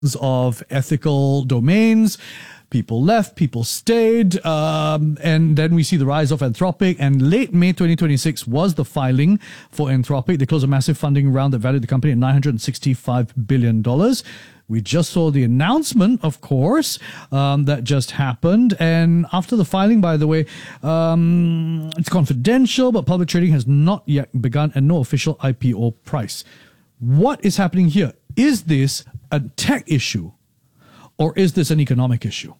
of ethical domains. People left, people stayed, and then we see the rise of Anthropic. And late May 2026 was the filing for Anthropic. They closed a massive funding round that valued the company at $965 billion. We just saw the announcement, of course, that just happened. And after the filing, by the way, it's confidential, but public trading has not yet begun and no official IPO price. What is happening here? Is this a tech issue or is this an economic issue?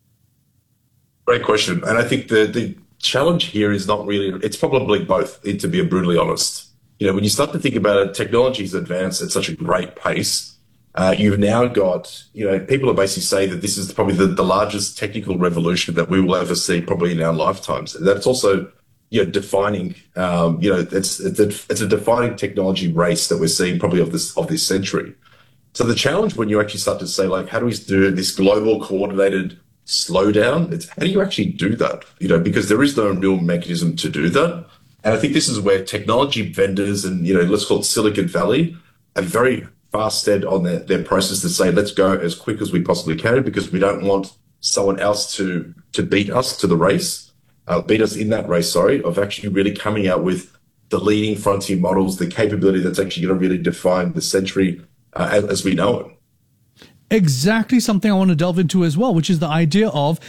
Great question. And I think the challenge here is not really, it's probably both, to be brutally honest. You know, when you start to think about it, technology is advanced at such a great pace. You've now got, you know, people are basically saying that this is probably the largest technical revolution that we will ever see probably in our lifetimes. And that's also, you know, defining, you know, it's a defining technology race that we're seeing probably of this century. So the challenge when you actually start to say, like, how do we do this global coordinated slowdown? It's how do you actually do that? You know, because there is no real mechanism to do that. And I think this is where technology vendors and, you know, let's call it Silicon Valley are very fast stead on their process to say, let's go as quick as we possibly can because we don't want someone else to beat us to the race, beat us in that race, of actually really coming out with the leading frontier models, the capability that's actually going to really define the century as we know it. Exactly something I want to delve into as well, which is the idea of,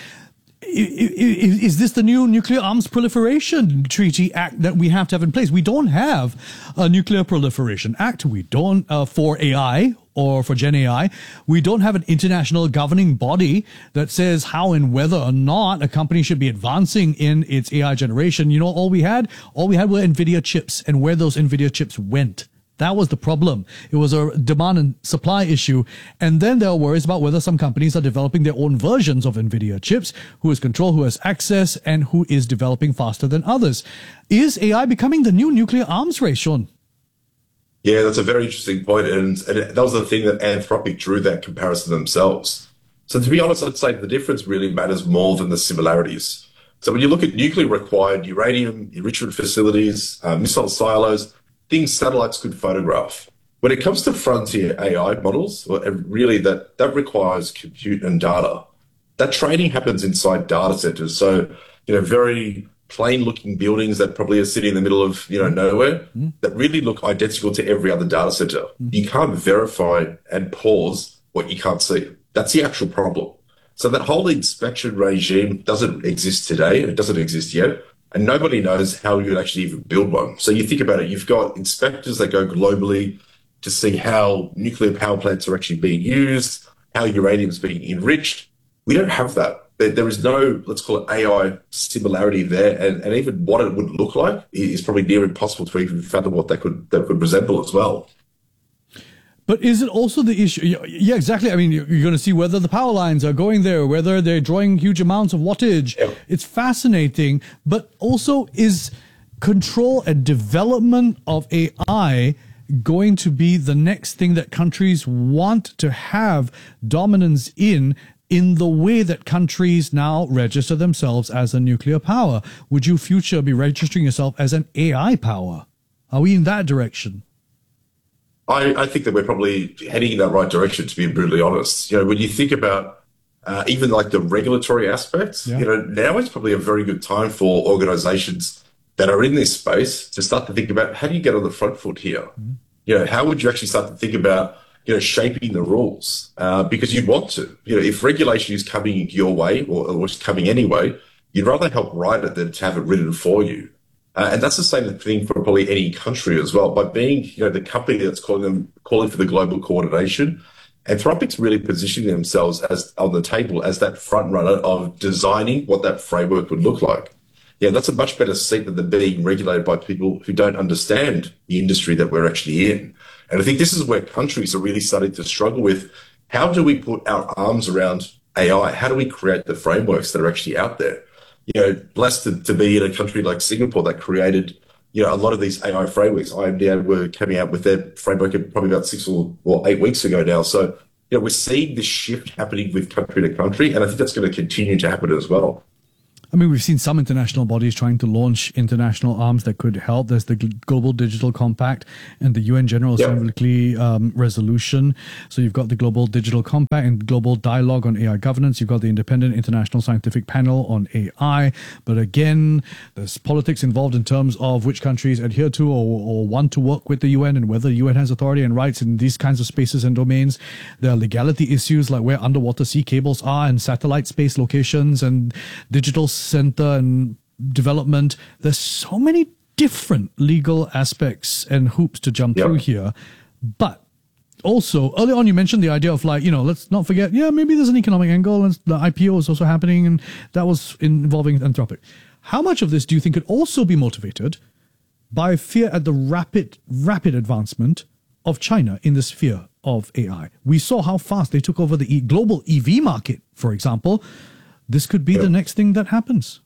is this the new Nuclear Arms Proliferation Treaty Act that we have to have in place? We don't have a Nuclear Proliferation Act. We don't, for AI or for Gen AI, we don't have an international governing body that says how and whether or not a company should be advancing in its AI generation. You know, all we had were NVIDIA chips and where those NVIDIA chips went. That was the problem. It was a demand and supply issue. And then there are worries about whether some companies are developing their own versions of NVIDIA chips, who has control, who has access, and who is developing faster than others. Is AI becoming the new nuclear arms race, Sean? Yeah, that's a very interesting point. And that was the thing that Anthropic drew that comparison themselves. So to be honest, I'd say the difference really matters more than the similarities. So when you look at nuclear required uranium enrichment facilities, missile silos, things satellites could photograph. When it comes to frontier AI models, well, really that requires compute and data. That training happens inside data centers. So, you know, very plain looking buildings that probably are sitting in the middle of, you know, nowhere that really look identical to every other data center. You can't verify and pause what you can't see. That's the actual problem. So that whole inspection regime doesn't exist today. It doesn't exist yet. And nobody knows how you'd actually even build one. So you think about it, you've got inspectors that go globally to see how nuclear power plants are actually being used, how uranium is being enriched. We don't have that. There is no, let's call it AI similarity there. And even what it would look like is probably near impossible to even fathom what that could resemble as well. But is it also the issue? Yeah, exactly. I mean, you're going to see whether the power lines are going there, whether they're drawing huge amounts of wattage. Yeah. It's fascinating. But also, is control and development of AI going to be the next thing that countries want to have dominance in the way that countries now register themselves as a nuclear power? Would you future be registering yourself as an AI power? Are we in that direction? I think that we're probably heading in that right direction, to be brutally honest. You know, when you think about even like the regulatory aspects, you know, now is probably a very good time for organizations that are in this space to start to think about how do you get on the front foot here? You know, how would you actually start to think about, you know, shaping the rules? Because you'd want to. You know, if regulation is coming your way or it's coming anyway, you'd rather help write it than to have it written for you. And that's the same thing for probably any country as well. By being, you know, the company that's calling for the global coordination, Anthropic's really positioning themselves as on the table as that front runner of designing what that framework would look like. Yeah, that's a much better seat than being regulated by people who don't understand the industry that we're actually in. And I think this is where countries are really starting to struggle with how do we put our arms around AI? How do we create the frameworks that are actually out there? You know, blessed to be in a country like Singapore that created, you know, a lot of these AI frameworks. IMDA were coming out with their framework probably about 6 or 8 weeks ago now. So, you know, we're seeing this shift happening with country to country, and I think that's going to continue to happen as well. I mean, we've seen some international bodies trying to launch international arms that could help. There's the Global Digital Compact and the UN General Assembly resolution. So you've got the Global Digital Compact and Global Dialogue on AI Governance. You've got the Independent International Scientific Panel on AI. But again, there's politics involved in terms of which countries adhere to or want to work with the UN and whether the UN has authority and rights in these kinds of spaces and domains. There are legality issues like where underwater sea cables are and satellite space locations and digital center and development. There's so many different legal aspects and hoops to jump through here. But also, early on, you mentioned the idea of like, let's not forget, maybe there's an economic angle and the IPO is also happening and that was involving Anthropic. How much of this do you think could also be motivated by fear at the rapid advancement of China in the sphere of AI? We saw how fast they took over the global EV market, for example. This could be the next thing that happens.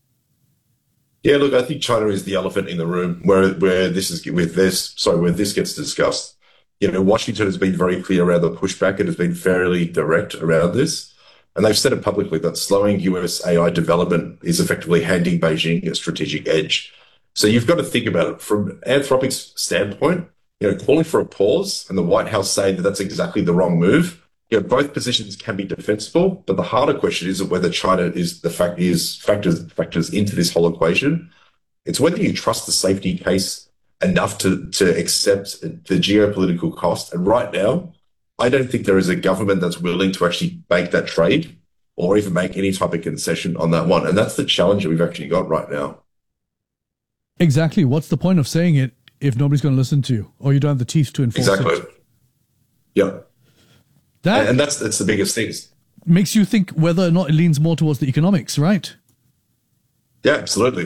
Yeah, look, I think China is the elephant in the room where this gets discussed. Washington has been very clear around the pushback and has been fairly direct around this. And they've said it publicly that slowing US AI development is effectively handing Beijing a strategic edge. So you've got to think about it from Anthropic's standpoint, calling for a pause and the White House saying that that's exactly the wrong move. Both positions can be defensible, but the harder question isn't whether China factors into this whole equation. It's whether you trust the safety case enough to accept the geopolitical cost. And right now, I don't think there is a government that's willing to actually make that trade or even make any type of concession on that one. And that's the challenge that we've actually got right now. Exactly. What's the point of saying it if nobody's going to listen to you or you don't have the teeth to enforce it? Exactly. Yeah. And that's the biggest thing. Makes you think whether or not it leans more towards the economics, right? Yeah, absolutely.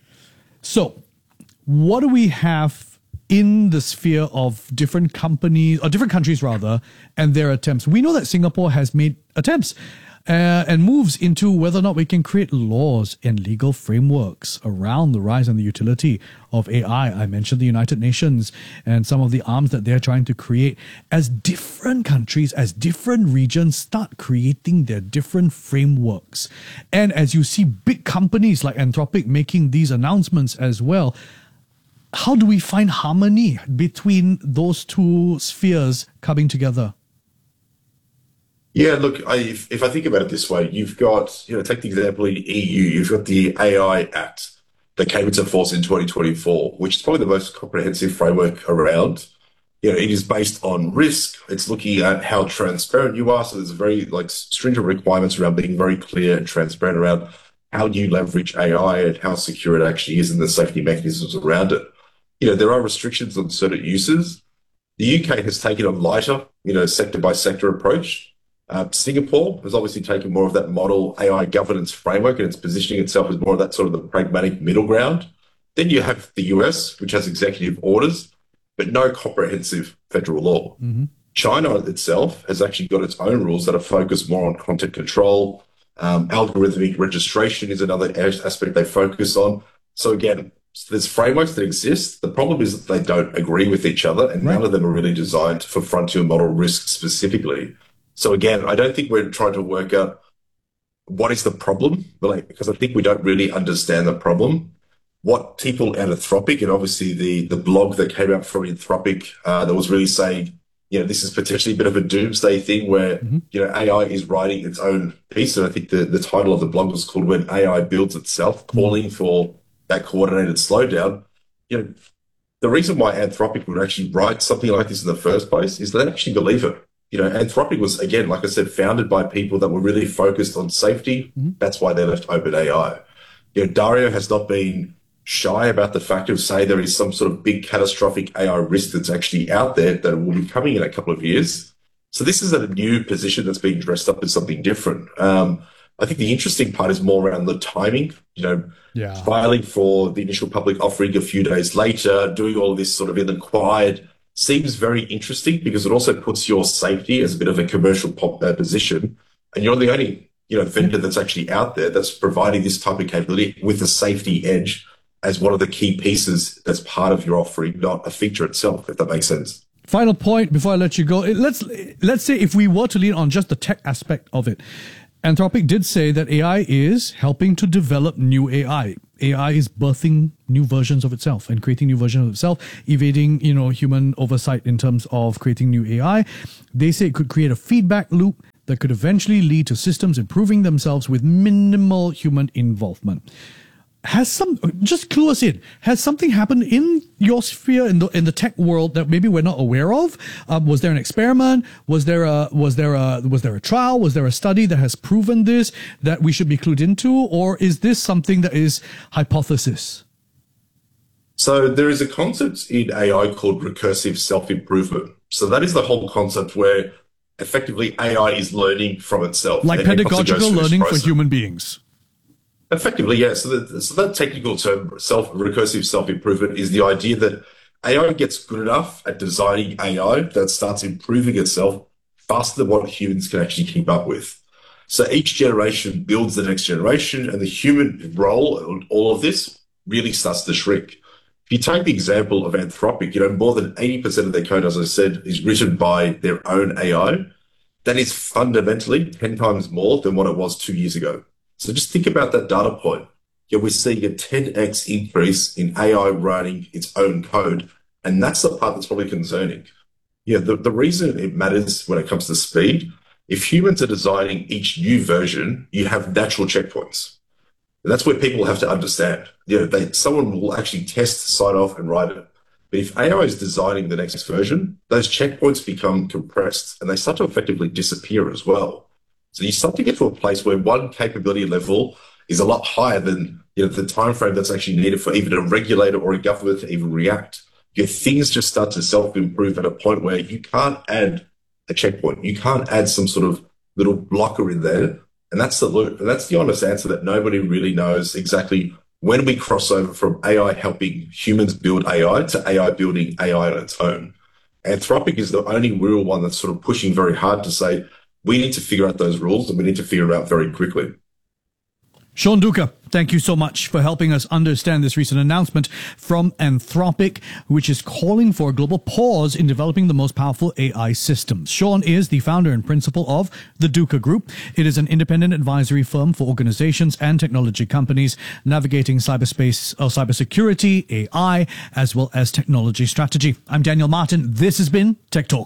So what do we have in the sphere of different companies, or different countries rather, and their attempts? We know that Singapore has made attempts and moves into whether or not we can create laws and legal frameworks around the rise and the utility of AI. I mentioned the United Nations and some of the arms that they're trying to create as different countries, as different regions start creating their different frameworks. And as you see big companies like Anthropic making these announcements as well, how do we find harmony between those two spheres coming together? Yeah, look, if I think about it this way, you've got, take the example in the EU, you've got the AI Act that came into force in 2024, which is probably the most comprehensive framework around. It is based on risk. It's looking at how transparent you are. So there's very stringent requirements around being very clear and transparent around how you leverage AI and how secure it actually is and the safety mechanisms around it. There are restrictions on certain uses. The UK has taken a lighter, sector by sector approach. Singapore has obviously taken more of that model AI governance framework and it's positioning itself as more of that sort of the pragmatic middle ground. Then you have the US, which has executive orders, but no comprehensive federal law. Mm-hmm. China itself has actually got its own rules that are focused more on content control. Algorithmic registration is another aspect they focus on. So again, there's frameworks that exist. The problem is that they don't agree with each other and none of them are really designed for frontier model risk specifically. So again, I don't think we're trying to work out what is the problem, because I think we don't really understand the problem. What people at Anthropic, and obviously the blog that came out from Anthropic that was really saying, this is potentially a bit of a doomsday thing where, AI is writing its own piece. And I think the title of the blog was called When AI Builds Itself, calling for that coordinated slowdown. The reason why Anthropic would actually write something like this in the first place is they actually believe it. Anthropic was, again, like I said, founded by people that were really focused on safety. Mm-hmm. That's why they left OpenAI. Dario has not been shy about the fact of saying there is some sort of big catastrophic AI risk that's actually out there that will be coming in a couple of years. So this is a new position that's being dressed up as something different. I think the interesting part is more around the timing, filing for the initial public offering a few days later, doing all of this sort of in the quiet, seems very interesting because it also puts your safety as a bit of a commercial position. And you're the only, vendor that's actually out there that's providing this type of capability with a safety edge as one of the key pieces that's part of your offering, not a feature itself, if that makes sense. Final point before I let you go. Let's say if we were to lean on just the tech aspect of it, Anthropic did say that AI is helping to develop new AI. AI is birthing new versions of itself and creating new versions of itself, evading, human oversight in terms of creating new AI. They say it could create a feedback loop that could eventually lead to systems improving themselves with minimal human involvement. Just clue us in. Has something happened in your sphere, in the tech world, that maybe we're not aware of? Was there an experiment? Was there a trial? Was there a study that has proven this that we should be clued into? Or is this something that is hypothesis? So there is a concept in AI called recursive self-improvement. So that is the whole concept where effectively AI is learning from itself. Like pedagogical learning for human beings. Effectively, yes. So that technical term, recursive self-improvement, is the idea that AI gets good enough at designing AI that starts improving itself faster than what humans can actually keep up with. So each generation builds the next generation, and the human role in all of this really starts to shrink. If you take the example of Anthropic, more than 80% of their code, as I said, is written by their own AI. That is fundamentally 10 times more than what it was 2 years ago. So just think about that data point. We're seeing a 10x increase in AI writing its own code, and that's the part that's probably concerning. The reason it matters when it comes to speed, if humans are designing each new version, you have natural checkpoints. And that's where people have to understand. Someone will actually test, sign off, and write it. But if AI is designing the next version, those checkpoints become compressed, and they start to effectively disappear as well. So you start to get to a place where one capability level is a lot higher than the time frame that's actually needed for even a regulator or a government to even react. Things just start to self-improve at a point where you can't add a checkpoint. You can't add some sort of little blocker in there. And that's the loop. And that's the honest answer that nobody really knows exactly when we cross over from AI helping humans build AI to AI building AI on its own. Anthropic is the only real one that's sort of pushing very hard to say, we need to figure out those rules, and we need to figure it out very quickly. Sean Duca, thank you so much for helping us understand this recent announcement from Anthropic, which is calling for a global pause in developing the most powerful AI systems. Sean is the founder and principal of the Duca Group. It is an independent advisory firm for organizations and technology companies navigating cyberspace or cybersecurity, AI, as well as technology strategy. I'm Daniel Martin. This has been Tech Talk.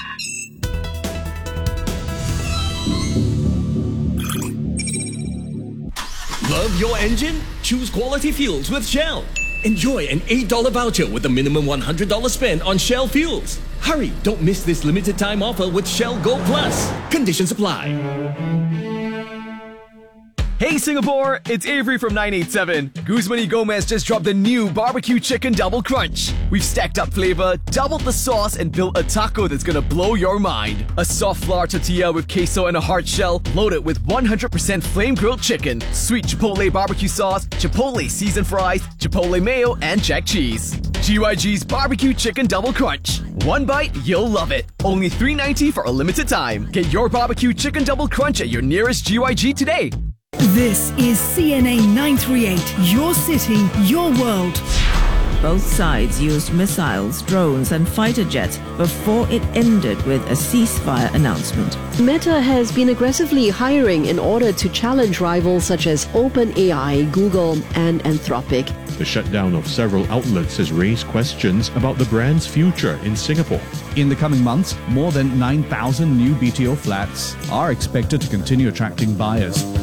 Love your engine? Choose quality fuels with Shell. Enjoy an $8 voucher with a minimum $100 spend on Shell fuels. Hurry, don't miss this limited time offer with Shell Go Plus. Conditions apply. Hey Singapore, it's Avery from 987. Guzman y Gomez just dropped the new barbecue chicken double crunch. We've stacked up flavor, doubled the sauce, and built a taco that's gonna blow your mind. A soft flour tortilla with queso and a hard shell, loaded with 100% flame-grilled chicken, sweet chipotle barbecue sauce, chipotle seasoned fries, chipotle mayo, and jack cheese. GYG's barbecue chicken double crunch. One bite, you'll love it. Only $3.90 for a limited time. Get your barbecue chicken double crunch at your nearest GYG today. This is CNA 938, your city, your world. Both sides used missiles, drones, and fighter jets before it ended with a ceasefire announcement. Meta has been aggressively hiring in order to challenge rivals such as OpenAI, Google, and Anthropic. The shutdown of several outlets has raised questions about the brand's future in Singapore. In the coming months, more than 9,000 new BTO flats are expected to continue attracting buyers.